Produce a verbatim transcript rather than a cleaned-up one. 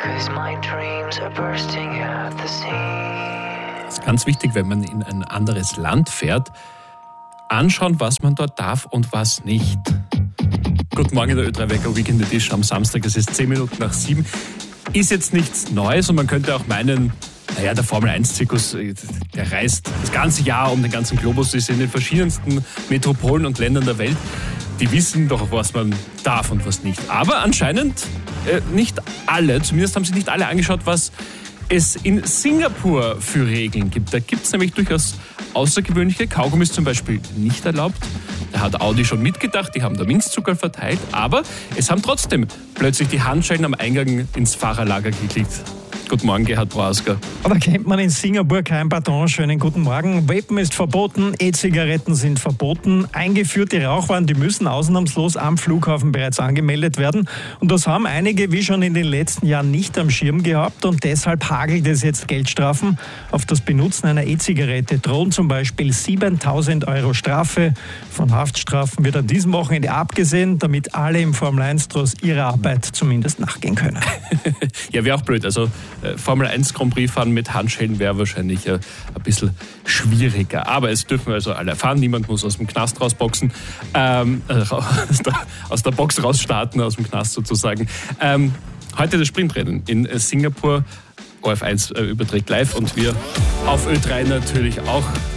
'cause my dreams are bursting at the seams. Das ist ganz wichtig, wenn man in ein anderes Land fährt, anschauen, was man dort darf und was nicht. Guten Morgen in der Ö drei Wecker Weekend Edition am Samstag, es ist zehn Minuten nach sieben. Ist jetzt nichts Neues und man könnte auch meinen, naja, der Formel eins Zirkus, der reist das ganze Jahr um den ganzen Globus, ist in den verschiedensten Metropolen und Ländern der Welt. Die wissen doch, was man darf und was nicht. Aber anscheinend äh, nicht alle, zumindest haben sich nicht alle angeschaut, was es in Singapur für Regeln gibt. Da gibt es nämlich durchaus außergewöhnliche. Kaugummi ist zum Beispiel nicht erlaubt. Da hat Audi schon mitgedacht, die haben da Minzzucker verteilt, aber es haben trotzdem plötzlich die Handschellen am Eingang ins Fahrerlager geklickt. Guten Morgen, Gerhard Brauasker. Aber kennt man in Singapur kein Pardon? Schönen guten Morgen. Vapen ist verboten, E-Zigaretten sind verboten. Eingeführte Rauchwaren, die müssen ausnahmslos am Flughafen bereits angemeldet werden. Und das haben einige, wie schon in den letzten Jahren, nicht am Schirm gehabt. Und deshalb hagelt es jetzt Geldstrafen. Auf das Benutzen einer E-Zigarette drohen zum Beispiel siebentausend Euro Strafe. Von Haftstrafen wird an diesem Wochenende abgesehen, damit alle im Formel eins Tross ihrer Arbeit zumindest nachgehen können. Ja, wäre auch blöd. Also Formel eins Grand Prix fahren mit Handschellen wäre wahrscheinlich äh, ein bisschen schwieriger. Aber es dürfen wir also alle erfahren. Niemand muss aus dem Knast rausboxen. Ähm, äh, aus, der, aus der Box rausstarten, aus dem Knast sozusagen. Ähm, heute das Sprintrennen in Singapur. O F eins äh, überträgt live und wir auf Ö drei natürlich auch.